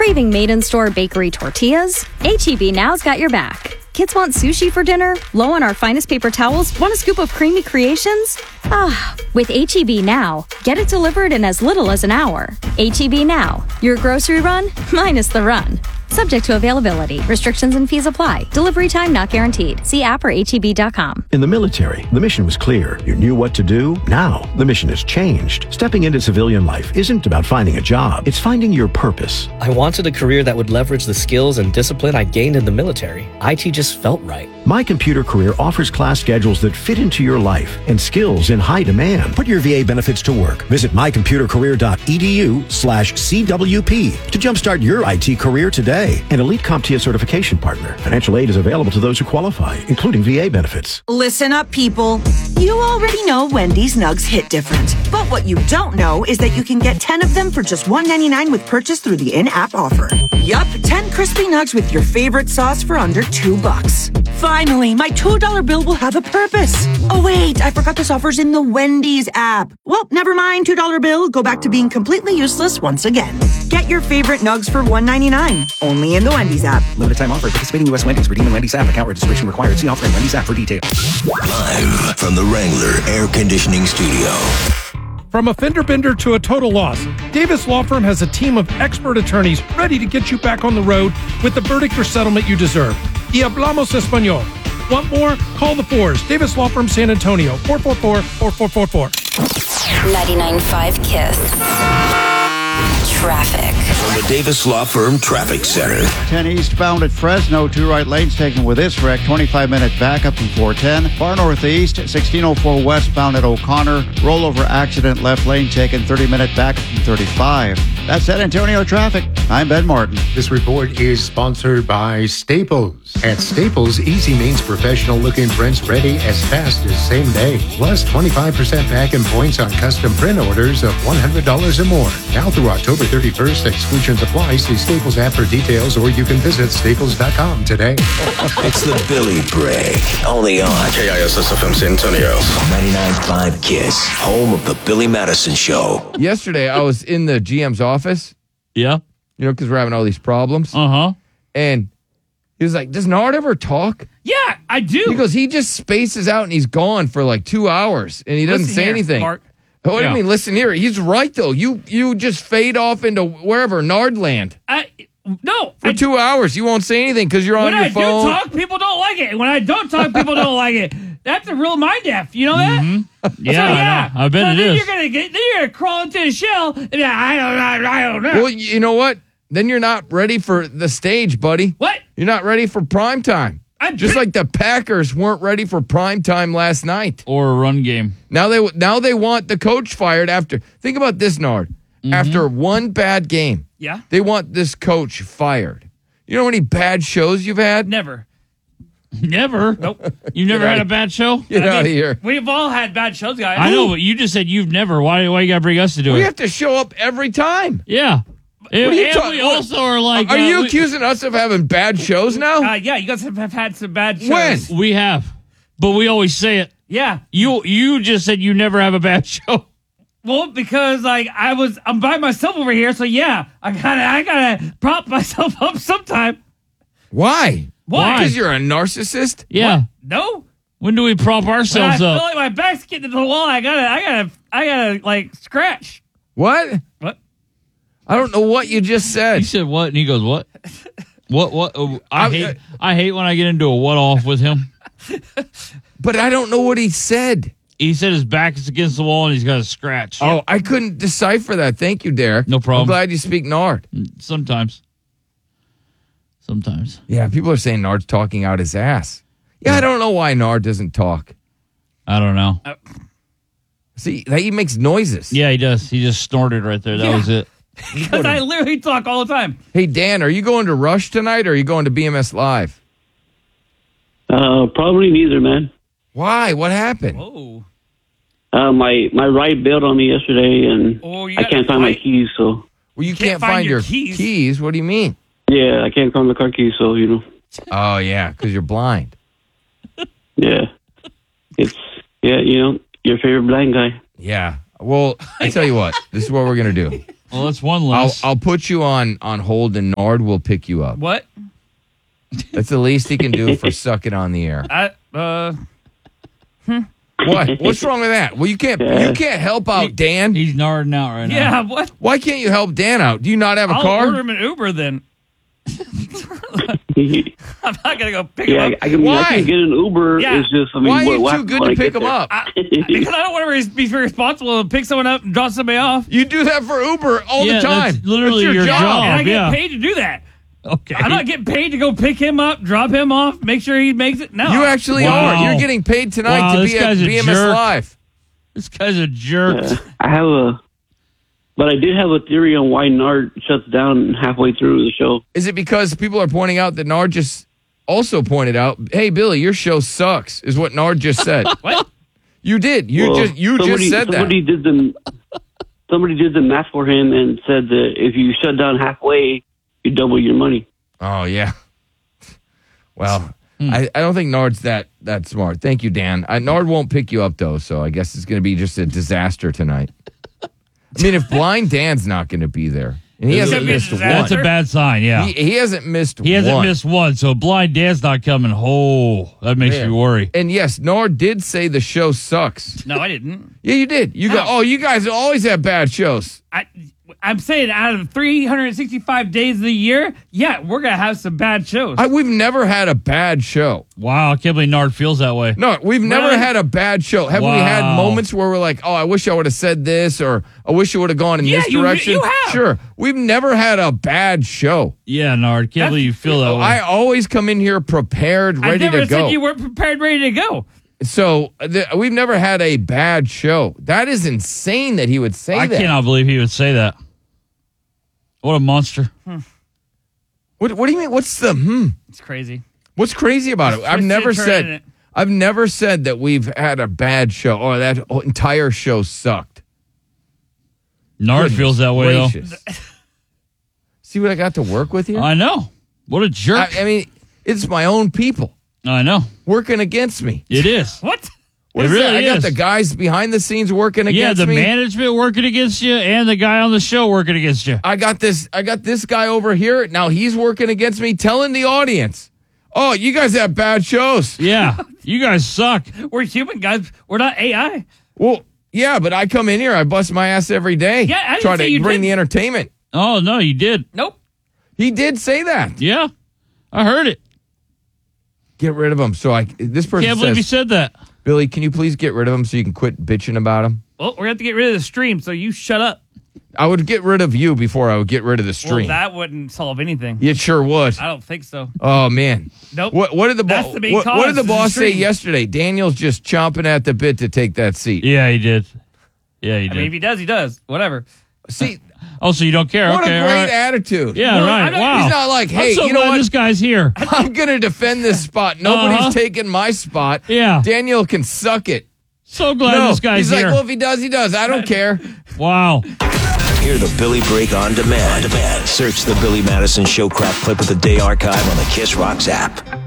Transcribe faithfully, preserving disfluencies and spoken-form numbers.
Craving made-in-store bakery tortillas? H E B Now's got your back. Kids want sushi for dinner? Low on our finest paper towels? Want a scoop of creamy creations? Ah, with H E B Now, get it delivered in as little as an hour. H E B Now, your grocery run minus the run. Subject to availability. Restrictions and fees apply. Delivery time not guaranteed. See app or H E B dot com. In the military, the mission was clear. You knew what to do. Now, the mission has changed. Stepping into civilian life isn't about finding a job. It's finding your purpose. I wanted a career that would leverage the skills and discipline I gained in the military. I T just felt right. My Computer Career offers class schedules that fit into your life and skills in high demand. Put your V A benefits to work. Visit my computer career dot e d u slash C W P to jumpstart your I T career today. An Elite CompTIA certification partner. Financial aid is available to those who qualify, including V A benefits. Listen up, people. You already know Wendy's Nugs hit different. But what you don't know is that you can get ten of them for just one ninety-nine with purchase through the in-app offer. Yup, ten crispy nugs with your favorite sauce for under two bucks. Finally, my two dollar bill will have a purpose. Oh wait, I forgot this offer's in the Wendy's app. Well, never mind, two dollar bill. Go back to being completely useless once again. Get your favorite nugs for one ninety-nine. Only in the Wendy's app. Limited time offer. Participating U S Wendy's. Redeem in Wendy's app. Account registration required. See offer in Wendy's app for details. Live from the Wrangler Air Conditioning Studio. From a fender bender to a total loss, Davis Law Firm has a team of expert attorneys ready to get you back on the road with the verdict or settlement you deserve. Y hablamos español. Want more? Call the fours. Davis Law Firm San Antonio. four four four, four four four four. ninety-nine point five KISS. Traffic. From the Davis Law Firm Traffic Center. ten eastbound at Fresno, two right lanes taken with this wreck. twenty-five minute backup from four ten. Far northeast, sixteen oh four westbound at O'Connor. Rollover accident, left lane taken, thirty minute backup from thirty-five. That's San Antonio traffic. I'm Ben Martin. This report is sponsored by Staples. At Staples, easy means professional looking prints ready as fast as same day. Plus twenty-five percent back in points on custom print orders of one hundred dollars or more. Now through October thirty-first, exclusions apply. See Staples app for details, or you can visit staples dot com today. It's the Billy Break. Only on K I S S F M San Antonio. ninety-nine point five KISS. Home of the Billy Madison Show. Yesterday, I was in the G M's office. Yeah. You know, because we're having all these problems. Uh-huh. And he was like, does Nard ever talk? Yeah, I do. He goes, he just spaces out and he's gone for like two hours and he doesn't Listen say here, anything. Mark. What do Yeah. you mean, listen here? He's right, though. You you just fade off into wherever, Nardland. I, no. For I, two hours, you won't say anything because you're on when your I phone. do talk, people don't like it. When I don't talk, people don't like it. That's a real mind F. You know that? Mm-hmm. Yeah, So, yeah. I know. I bet so it then is. You're gonna get, then you're gonna crawl into the shell and be like, I don't know, I don't know. Well, you know what? Then you're not ready for the stage, buddy. What? You're not ready for prime time. I'm Just pretty- like the Packers weren't ready for prime time last night. Or a run game. Now they now they want the coach fired after. Think about this, Nard. Mm-hmm. After one bad game, Yeah. they want this coach fired. You know how many bad shows you've had? Never. Never. Nope. You've never Get had out- a bad show? Get I out of mean, here. We've all had bad shows, guys. I know, but you just said you've never. Why, why you got to bring us to do We it? have to show up every time. Yeah. What are you and talk- we what- also are like. Are uh, you we- accusing us of having bad shows now? Uh, yeah, you guys have, have had some bad shows. When? We have. But we always say it. Yeah. You you just said you never have a bad show. Well, because like I was, I'm by myself over here, so yeah, I gotta, I gotta prop myself up sometime. Why? Why? Because you're a narcissist? Yeah. What? No. When do we prop When I ourselves feel up? like my back's getting to the wall, I gotta, I gotta, I gotta like scratch. What? What? I don't know what you just said. He said what? And he goes, what? What? What? Oh, I I'm- hate. I hate when I get into a what off with him. But I don't know what he said. He said his back is against the wall and he's got a scratch. Oh, I couldn't decipher that. Thank you, Derek. No problem. I'm glad you speak Nard. Sometimes. Sometimes. Yeah, people are saying Nard's talking out his ass. Yeah, I don't know why Nard doesn't talk. I don't know. See, he makes noises. Yeah, he does. He just snorted right there. That Yeah. was it. Because I literally talk all the time. Hey, Dan, are you going to Rush tonight or are you going to B M S Live? Uh, probably neither, man. Why? What happened? Whoa. Uh, my my ride bailed on me yesterday, and Oh, you I got can't a find my fight? keys. So Well, you Can't can't, find find your your keys? keys. What do you mean? yeah, I can't find the car keys. So you know, Oh, yeah, because you're blind. yeah, it's yeah, you know, your favorite blind guy. Yeah. Well, I tell you what, this is what we're going to do. Well, that's one I'll, less. I'll put you on, on hold, and Nard will pick you up. What? That's the least he can do for sucking on the air. I, uh, What? What's wrong with that? Well, you can't you can't help out Dan. He's narding out right now. yeah, what? Why can't you help Dan out? Do you not have a I'll car? order him an Uber then. I'm not gonna go pick Yeah, him I, up. I can. Why? I can get an Uber. Yeah. It's just. I mean, Why are what, you what too happens good when to I pick get him there? up? I, because I don't want to be responsible and pick someone up and drop somebody off. You do that for Uber all Yeah, the time. that's literally That's your job. And I get yeah. paid to do that. Okay. I'm not getting paid to go pick him up, drop him off, make sure he makes it. No. You actually Wow. are. You're getting paid tonight Wow, to this be at guy's a B M S jerk. Live. This guy's a jerk. Uh, I have a, but I did have a theory on why Nard shuts down halfway through the show. Is it because people are pointing out that Nard just also pointed out, "Hey Billy, your show sucks," is what Nard just said. What? You did. You Well, just you somebody, just said that. somebody did the somebody did the math for him and said that if you shut down halfway, you double your money. Oh yeah. Well, I, I don't think Nard's that that smart. Thank you, Dan. I, Nard won't pick you up though, so I guess it's going to be just a disaster tonight. I mean, if Blind Dan's not going to be there, and he It's hasn't gonna be a missed one, disaster. That's a bad sign, yeah. he, he hasn't missed. He hasn't one. missed one, so Blind Dan's not coming. Oh, that makes Man. me worry. And yes, Nard did say the show sucks. No, I didn't. Yeah, you did. You go. How? Oh, you guys always have bad shows. I, I'm saying out of three hundred sixty-five days of the year, yeah, we're going to have some bad shows. I, we've never had a bad show. Wow, I can't believe Nard feels that way. No, we've never Really? had a bad show. Have we had Wow. moments where we're like, oh, I wish I would have said this, or I wish it would have gone in Yeah, this you- direction? you have. Sure. We've never had a bad show. Yeah, Nard, can't believe you feel that way. I always come in here prepared, I ready never to said go. you weren't prepared, ready to go. So th- we've never had a bad show. That is insane that he would say I that. cannot believe he would say that. What a monster. What, what do you mean? What's the hmm? It's crazy. What's crazy about it? I've Twisted never turn in said. it. I've never said that we've had a bad show or that entire show sucked. Nard Goodness feels that way, gracious. See what I got to work with here? though. I know. What a jerk. I, I mean, it's my own people I know. working against me. It is. What? What It is really that? I got is. the guys behind the scenes working Yeah, against the me. management working against you and the guy on the show working against you. I got this. I got this guy over here. Now he's working against me, telling the audience, "Oh, you guys have bad shows." Yeah, you guys suck. We're human, guys. We're not A I. Well, yeah, but I come in here, I bust my ass every day. Yeah, I didn't try say to you bring didn't. the entertainment. Oh, no, you did. Nope. He did say that. Yeah, I heard it. Get rid of him. So I. This person Can't believe says, you said that. Billy, can you please get rid of him so you can quit bitching about him? Well, we're going to have to get rid of the stream, so you shut up. I would get rid of you before I would get rid of the stream. Well, that wouldn't solve anything. It sure would. I don't think so. Oh man. Nope. What, what did the That's boss? the main What, what cause, did the is the boss say stream. yesterday? Daniel's just chomping at the bit to take that seat. Yeah, he did. Yeah, he I did. mean, if he does, he does. Whatever. See, oh, so you don't care? what okay, a all great right. attitude. Yeah, No, right. I'm not- Wow. He's not like, hey, I'm so you know glad what? this guy's here. I'm gonna defend this spot. Nobody's Uh-huh. taking my spot. Yeah. Daniel can suck it. So glad no, this guy's he's here. like, well, if he does, he does. I don't care. Wow. Hear the Billy Break on demand. On demand. Search the Billy Madison Show crap clip of the day archive on the Kiss Rocks app.